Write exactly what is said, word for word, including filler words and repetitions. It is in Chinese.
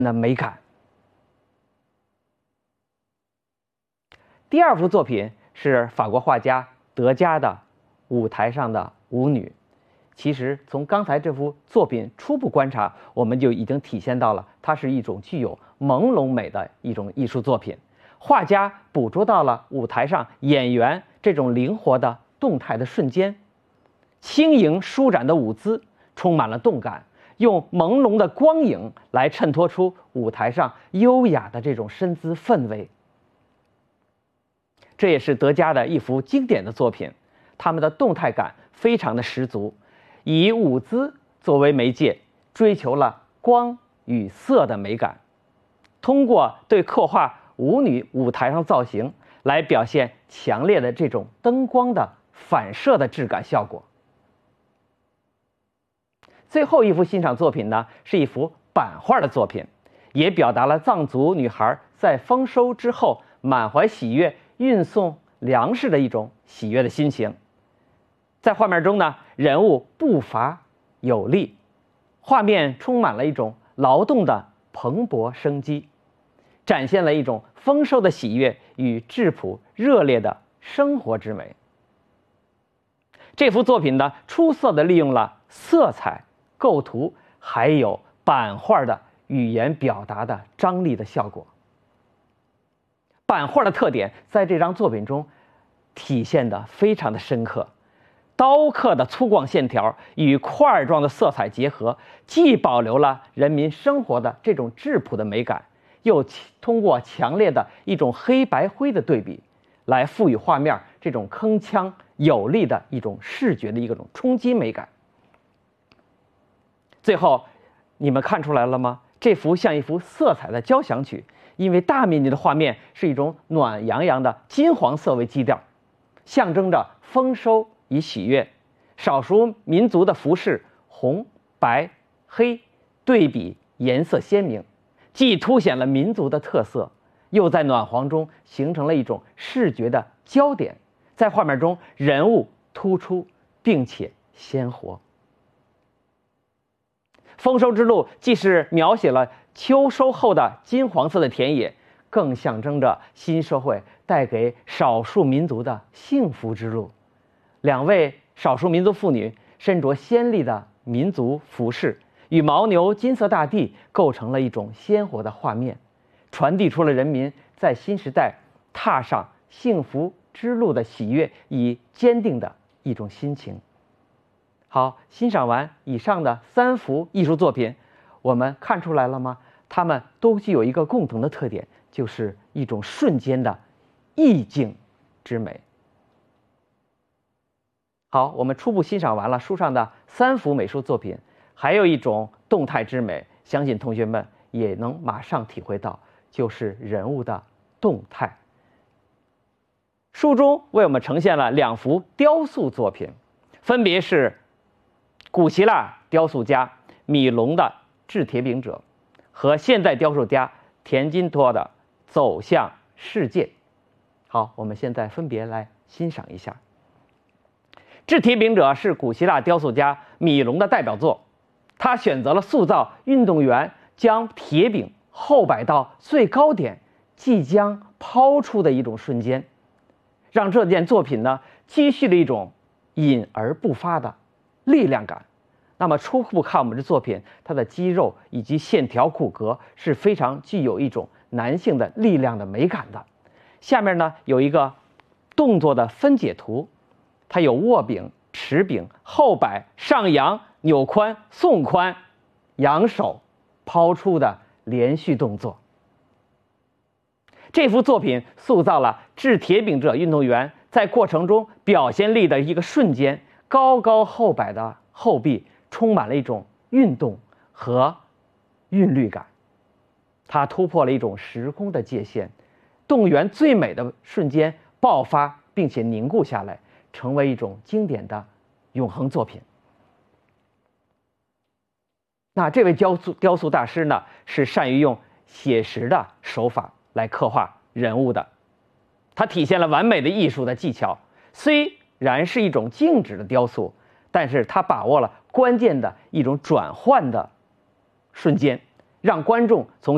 的美感。第二幅作品是法国画家德加的《舞台上的舞女》。其实从刚才这幅作品初步观察，我们就已经体现到了它是一种具有朦胧美的一种艺术作品。画家捕捉到了舞台上演员这种灵活的动态的瞬间，轻盈舒展的舞姿充满了动感，用朦胧的光影来衬托出舞台上优雅的这种身姿氛围。这也是德加的一幅经典的作品，他们的动态感非常的十足，以舞姿作为媒介，追求了光与色的美感，通过对刻画舞女舞台上造型来表现强烈的这种灯光的反射的质感效果。最后一幅欣赏作品呢，是一幅版画的作品，也表达了藏族女孩在丰收之后满怀喜悦运送粮食的一种喜悦的心情。在画面中呢，人物步伐有力，画面充满了一种劳动的蓬勃生机，展现了一种丰收的喜悦与质朴热烈的生活之美。这幅作品呢，出色地利用了色彩、构图，还有版画的语言表达的张力的效果。版画的特点在这张作品中体现得非常的深刻，刀刻的粗犷线条与块状的色彩结合，既保留了人民生活的这种质朴的美感，又通过强烈的一种黑白灰的对比，来赋予画面这种铿锵有力的一种视觉的一种冲击美感。最后，你们看出来了吗？这幅像一幅色彩的交响曲，因为大面积的画面是一种暖洋洋的金黄色为基调，象征着丰收与喜悦。少数民族的服饰红、白、黑对比，颜色鲜明，既凸显了民族的特色，又在暖黄中形成了一种视觉的焦点，在画面中人物突出并且鲜活。丰收之路既是描写了秋收后的金黄色的田野，更象征着新社会带给少数民族的幸福之路。两位少数民族妇女身着鲜丽的民族服饰，与牦牛金色大地构成了一种鲜活的画面，传递出了人民在新时代踏上幸福之路的喜悦与坚定的一种心情。好，欣赏完以上的三幅艺术作品，我们看出来了吗？它们都具有一个共同的特点，就是一种瞬间的意境之美。好，我们初步欣赏完了书上的三幅美术作品，还有一种动态之美，相信同学们也能马上体会到，就是人物的动态。书中为我们呈现了两幅雕塑作品，分别是古希腊雕塑家米龙的《制铁饼者》和现代雕塑家田金托的《走向世界》。好，我们现在分别来欣赏一下。《制铁饼者》是古希腊雕塑家米龙的代表作，他选择了塑造运动员将铁饼后摆到最高点，即将抛出的一种瞬间，让这件作品呢积蓄了一种隐而不发的力量感。那么初步看我们这作品，它的肌肉以及线条骨骼是非常具有一种男性的力量的美感的。下面呢有一个动作的分解图，它有握柄、持柄、后摆、上扬、扭髋、送髋、扬手、抛出的连续动作。这幅作品塑造了制铁饼者运动员在过程中表现力的一个瞬间，高高后摆的后臂充满了一种运动和韵律感，它突破了一种时空的界限，动员最美的瞬间爆发并且凝固下来，成为一种经典的永恒作品。那这位雕塑雕塑大师呢，是善于用写实的手法来刻画人物的，它体现了完美的艺术的技巧。虽然是一种静止的雕塑，但是他把握了关键的一种转换的瞬间，让观众从